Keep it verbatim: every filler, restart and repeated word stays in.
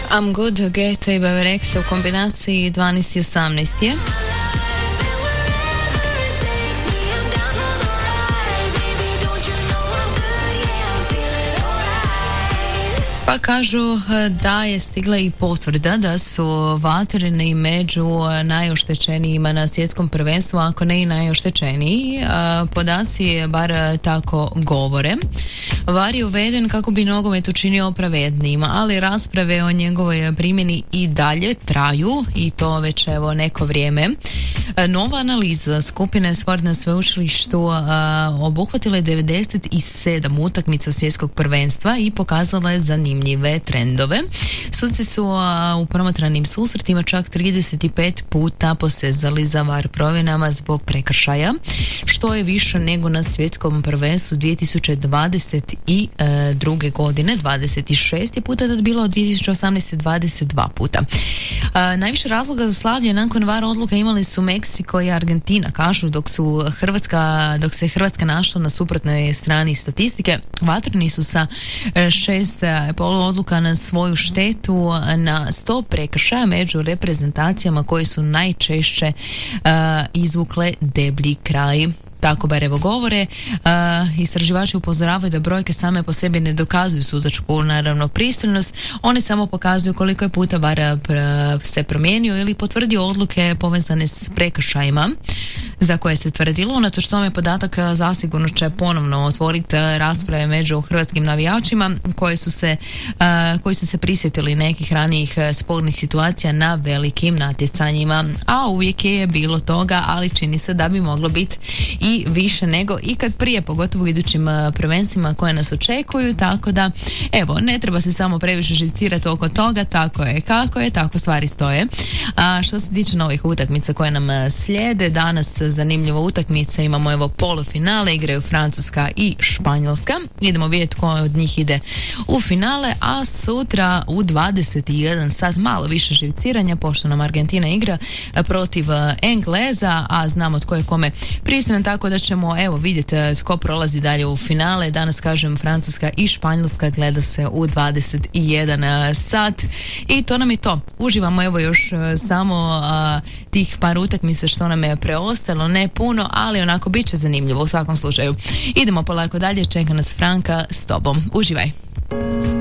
I'm Good, Geta i Beverexa u kombinaciji dvanaest i osamnaest je. Pa kažu da je stigla i potvrda da su vatreni među najoštećenijima na svjetskom prvenstvu, ako ne i najoštećeniji. Podaci bar tako govore. VAR je uveden kako bi nogomet učinio pravednijim, ali rasprave o njegovoj primjeni i dalje traju i to već evo neko vrijeme. Nova analiza skupine Sport na sveučilištu obuhvatila je devedeset sedam utakmica svjetskog prvenstva i pokazala je zanimljive trendove. Suci su u promatranim susretima čak trideset pet puta posezali za VAR provjenama zbog prekršaja, što je više nego na svjetskom prvenstvu dvije tisuće dvadeset druge godine. dvadeset šest je puta tad bilo, od dvije tisuće osamnaeste dvadeset dva puta. A, najviše razloga za slavlje nakon VAR odluka imali su Meksiko i Argentina, kažu, dok su Hrvatska, dok se Hrvatska našla na suprotnoj strani statistike. Vatreni su sa šest polu odluka na svoju štetu na sto prekršaja među reprezentacijama koje su najčešće uh, izvukle deblji kraj. Tako bar evo govore. Uh, istraživači upozoravaju da brojke same po sebi ne dokazuju sudačku, naravno, pristranost. One samo pokazuju koliko je puta VAR se promijenio ili potvrdio odluke povezane s prekršajima za koje se tvrdilo. Unatoč tome podatak zasigurno će ponovno otvoriti rasprave među hrvatskim navijačima koji su se, uh, koji su se prisjetili nekih ranijih spornih situacija na velikim natjecanjima. A uvijek je bilo toga, ali čini se da bi moglo biti i više nego ikad prije, pogotovo u idućim prvenstvima koje nas očekuju, tako da evo, ne treba se samo previše živcirati oko toga, tako je kako je, tako stvari stoje. A što se tiče novih utakmica koje nam slijede, danas zanimljiva utakmica, imamo evo polufinale, igraju Francuska i Španjolska, idemo vidjeti ko od njih ide u finale, a sutra u dvadeset jedan sat malo više živciranja, pošto nam Argentina igra protiv Engleza, a znamo tko je kome pristran, tako da ćemo evo vidjeti tko prolazi dalje u finale. Danas, kažem, Francuska i Španjolska gleda se u dvadeset jedan sat i to nam je to. Uživamo evo još samo a, tih par utakmica što nam je preostalo, ne puno, ali onako bit će zanimljivo u svakom slučaju. Idemo polako dalje, čeka nas Franka s tobom. Uživaj.